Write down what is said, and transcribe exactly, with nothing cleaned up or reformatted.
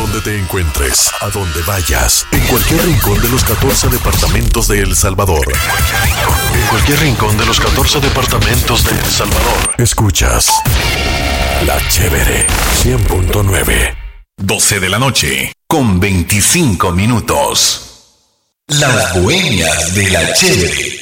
donde te encuentres, a donde vayas, en cualquier rincón de los catorce departamentos de El Salvador. En cualquier rincón de los catorce departamentos de El Salvador. Escuchas La Chévere cien punto nueve. doce de la noche, con veinticinco minutos. Las Bohemias de La Chévere.